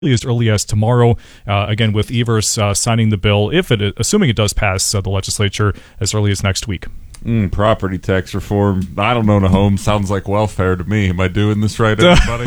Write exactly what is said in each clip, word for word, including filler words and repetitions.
as early as tomorrow. Uh, again, with Evers uh, signing the bill, if it, assuming it does pass uh, the legislature, as early as next week. Mm, property tax reform. I don't own a home. Sounds like welfare to me. Am I doing this right, everybody?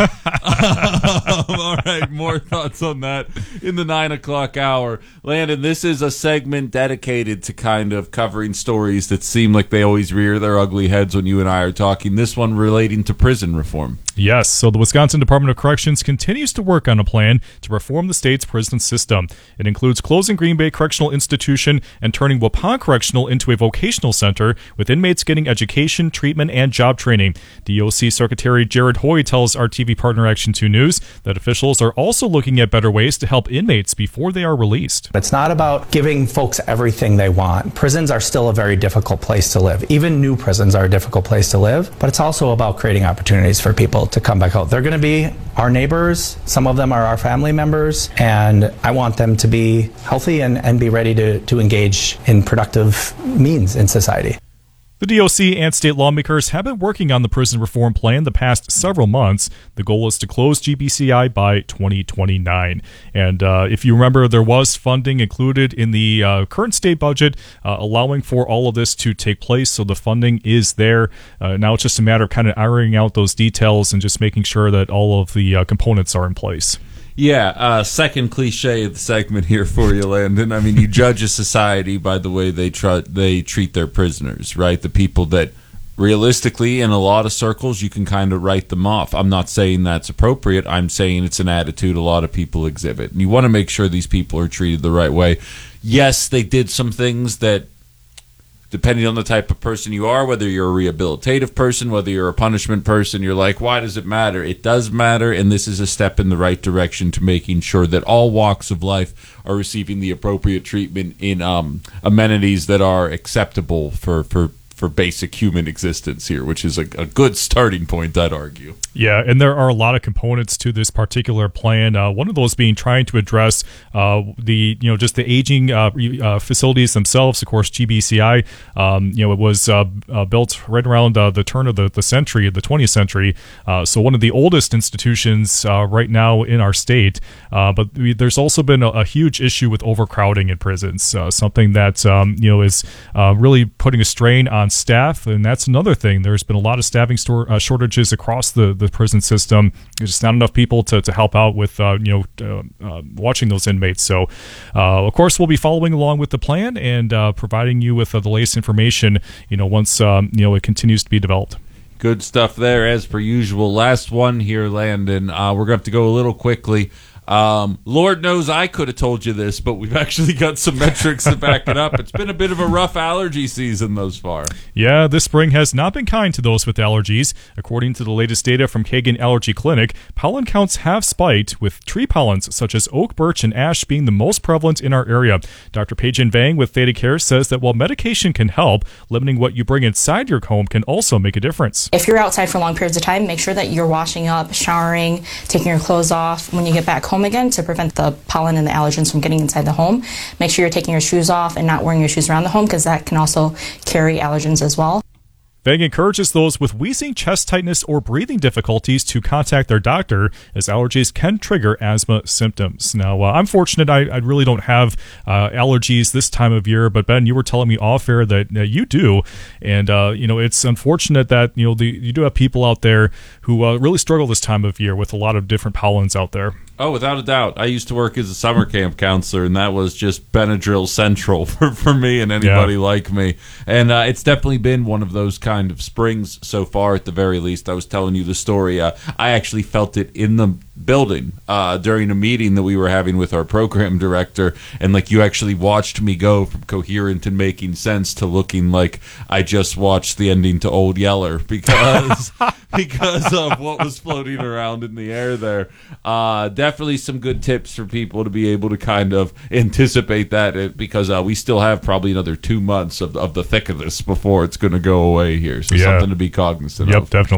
um, all right, more thoughts on that in the nine o'clock hour. Landon, this is a segment dedicated to kind of covering stories that seem like they always rear their ugly heads when you and I are talking. This one relating to prison reform. Yes, so the Wisconsin Department of Corrections continues to work on a plan to reform the state's prison system. It includes closing Green Bay Correctional Institution and turning Waupun Correctional into a vocational center with inmates getting education, treatment, and job training. D O C Secretary Jared Hoy tells our T V partner Action two News that officials are also looking at better ways to help inmates before they are released. It's not about giving folks everything they want. Prisons are still a very difficult place to live. Even new prisons are a difficult place to live, but it's also about creating opportunities for people to come back out. They're going to be our neighbors. Some of them are our family members, and I want them to be healthy and, and be ready to, to engage in productive means in society. The D O C and state lawmakers have been working on the prison reform plan the past several months. The goal is to close G B C I by twenty twenty-nine. And uh, if you remember, there was funding included in the uh, current state budget uh, allowing for all of this to take place. So the funding is there. Uh, now it's just a matter of kind of ironing out those details and just making sure that all of the uh, components are in place. Yeah, uh, second cliche of the segment here for you, Landon. I mean, you judge a society by the way they tr- they treat their prisoners, right? The people that realistically, in a lot of circles, you can kind of write them off. I'm not saying that's appropriate. I'm saying it's an attitude a lot of people exhibit. And you want to make sure these people are treated the right way. Yes, they did some things that, depending on the type of person you are, whether you're a rehabilitative person, whether you're a punishment person, you're like, why does it matter? It does matter, and this is a step in the right direction to making sure that all walks of life are receiving the appropriate treatment in um, amenities that are acceptable for, for, for basic human existence here, which is a, a good starting point, I'd argue. Yeah, and there are a lot of components to this particular plan. Uh, one of those being trying to address uh, the, you know, just the aging uh, uh, facilities themselves. Of course, G B C I, um, you know, it was uh, uh, built right around uh, the turn of the, the century, the twentieth century. Uh, so one of the oldest institutions uh, right now in our state. Uh, but we, there's also been a, a huge issue with overcrowding in prisons, uh, something that, um, you know, is uh, really putting a strain on staff. And that's another thing. There's been a lot of staffing store, uh, shortages across the, the prison system. There's just not enough people to, to help out with uh, you know uh, uh, watching those inmates. So uh, of course we'll be following along with the plan and uh, providing you with uh, the latest information, you know, once um, you know it continues to be developed. Good stuff there as per usual. Last one here, Landon. Uh, we're going to have to go a little quickly. Um, Lord knows I could have told you this, but we've actually got some metrics to back it up. It's been a bit of a rough allergy season thus far. Yeah, this spring has not been kind to those with allergies. According to the latest data from Kagan Allergy Clinic, pollen counts have spiked, with tree pollens such as oak, birch, and ash being the most prevalent in our area. Doctor Peijian Vang with Theta Care says that while medication can help, limiting what you bring inside your home can also make a difference. If you're outside for long periods of time, make sure that you're washing up, showering, taking your clothes off when you get back home again to prevent the pollen and the allergens from getting inside the home. Make sure you're taking your shoes off and not wearing your shoes around the home, because that can also carry allergens as well. Vang encourages those with wheezing, chest tightness, or breathing difficulties to contact their doctor, as allergies can trigger asthma symptoms. Now, uh, I'm fortunate I, I really don't have uh, allergies this time of year, but Ben, you were telling me off air that uh, you do, and uh, you know it's unfortunate that you know the, you do have people out there who uh, really struggle this time of year with a lot of different pollens out there. Oh, without a doubt. I used to work as a summer camp counselor, and that was just Benadryl Central for, for me and anybody yeah. like me. And uh, it's definitely been one of those kind of springs so far, at the very least. I was telling you the story. Uh, I actually felt it in the building uh, during a meeting that we were having with our program director, and like you actually watched me go from coherent and making sense to looking like I just watched the ending to Old Yeller because because of what was floating around in the air there. Uh, definitely some good tips for people to be able to kind of anticipate that, because uh, we still have probably another two months of, of the thick of this before it's going to go away here. So yeah. something to be cognizant yep, of. Yep, definitely.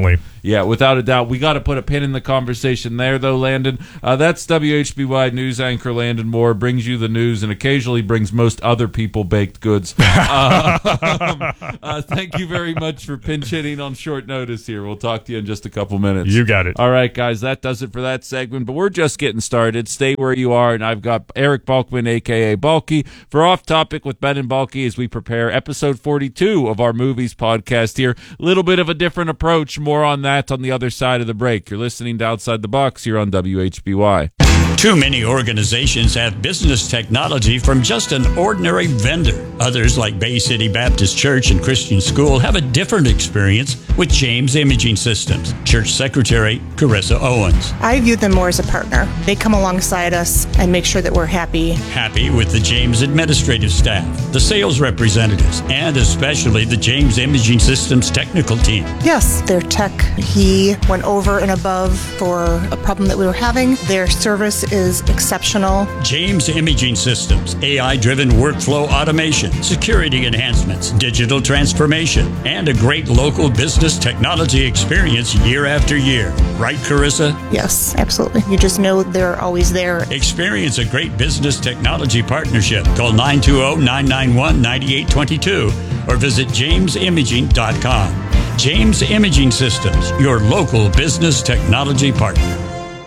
Yeah, without a doubt. We got to put a pin in the conversation there, though, Landon. Uh, that's W H B Y news anchor Landon Moore, brings you the news and occasionally brings most other people baked goods. uh, um, uh, thank you very much for pinch hitting on short notice here. We'll talk to you in just a couple minutes. You got it. All right, guys, that does it for that segment, but we're just getting started. Stay where you are, and I've got Eric Balkman, a k a. Balky, for Off Topic with Ben and Balky as we prepare episode forty-two of our movies podcast here. A little bit of a different approach. More on that on the other side of the break. You're listening to Outside the Box here on W H B Y. Too many organizations have business technology from just an ordinary vendor. Others, like Bay City Baptist Church and Christian School, have a different experience with James Imaging Systems. Church Secretary Carissa Owens. I view them more as a partner. They come alongside us and make sure that we're happy. Happy with the James administrative staff, the sales representatives, and especially the James Imaging Systems technical team. Yes, their tech, he went over and above for a problem that we were having. Their service is exceptional. James Imaging Systems, A I-driven workflow automation, security enhancements, digital transformation, and a great local business technology experience year after year. Right, Carissa? Yes, absolutely. You just know they're always there. Experience a great business technology partnership. Call nine two zero, nine nine one, nine eight two two or visit james imaging dot com. James Imaging Systems, your local business technology partner.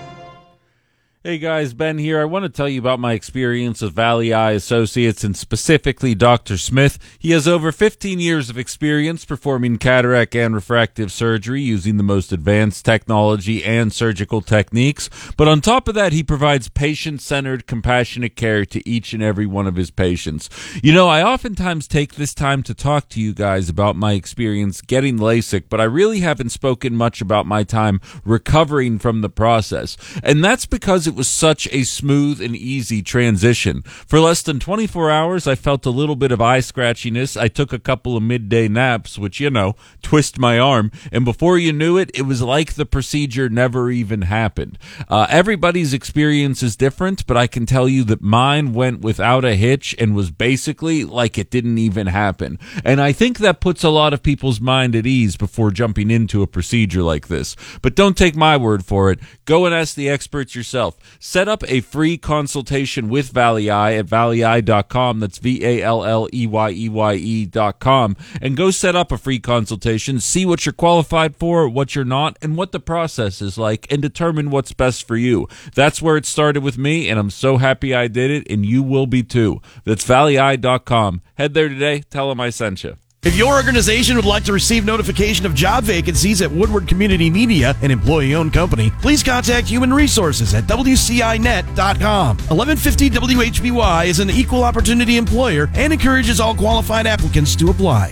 Hey guys, Ben here. I want to tell you about my experience with Valley Eye Associates and specifically Doctor Smith. He has over fifteen years of experience performing cataract and refractive surgery using the most advanced technology and surgical techniques. But on top of that, he provides patient-centered, compassionate care to each and every one of his patients. You know, I oftentimes take this time to talk to you guys about my experience getting LASIK, but I really haven't spoken much about my time recovering from the process. And that's because it was such a smooth and easy transition. For less than twenty-four hours, I felt a little bit of eye scratchiness. I took a couple of midday naps, which, you know, twist my arm. And before you knew it, it was like the procedure never even happened. Uh, everybody's experience is different, but I can tell you that mine went without a hitch and was basically like it didn't even happen. And I think that puts a lot of people's mind at ease before jumping into a procedure like this. But don't take my word for it. Go and ask the experts yourself. Set up a free consultation with Valley Eye at valley eye dot com. That's V A L L E Y E Y E dot com. And go set up a free consultation, see what you're qualified for, what you're not, and what the process is like, and determine what's best for you. That's where it started with me, and I'm so happy I did it, and you will be too. That's valley eye dot com. Head there today. Tell them I sent you. If your organization would like to receive notification of job vacancies at Woodward Community Media, an employee-owned company, please contact Human Resources at W C I net dot com. eleven fifty W H B Y is an equal opportunity employer and encourages all qualified applicants to apply.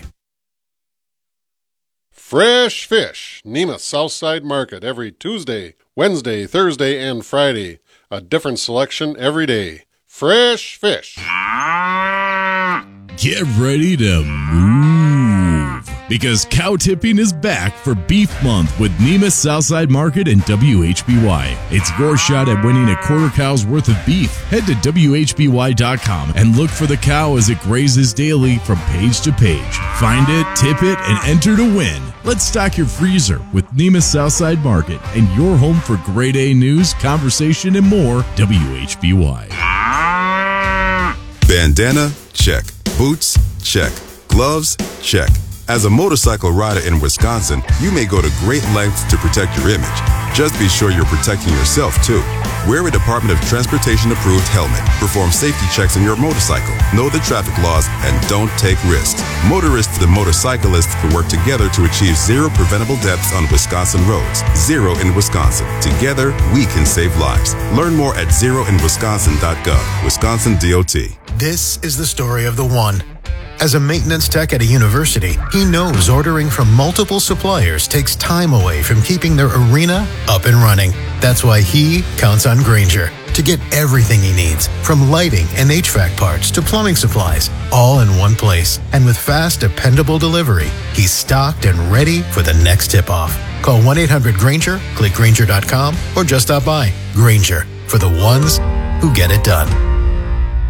Fresh Fish, Nemeth Southside Market, every Tuesday, Wednesday, Thursday, and Friday. A different selection every day. Fresh Fish. Get ready to move, because cow tipping is back for Beef Month with Nemeth Southside Market and W H B Y. It's your shot at winning a quarter cow's worth of beef. Head to W H B Y dot com and look for the cow as it grazes daily from page to page. Find it, tip it, and enter to win. Let's stock your freezer with Nemeth Southside Market and your home for grade A news, conversation, and more. W H B Y. Bandana? Check. Boots? Check. Gloves? Check. As a motorcycle rider in Wisconsin, you may go to great lengths to protect your image. Just be sure you're protecting yourself, too. Wear a Department of Transportation-approved helmet. Perform safety checks on your motorcycle. Know the traffic laws, and don't take risks. Motorists and motorcyclists can work together to achieve zero preventable deaths on Wisconsin roads. Zero in Wisconsin. Together, we can save lives. Learn more at zero in wisconsin dot gov. Wisconsin D O T. This is the story of the one. As a maintenance tech at a university, he knows ordering from multiple suppliers takes time away from keeping their arena up and running. That's why he counts on Grainger to get everything he needs, from lighting and H V A C parts to plumbing supplies, all in one place. And with fast, dependable delivery, he's stocked and ready for the next tip-off. Call one eight hundred Grainger, click Grainger dot com, or just stop by. Grainger, for the ones who get it done.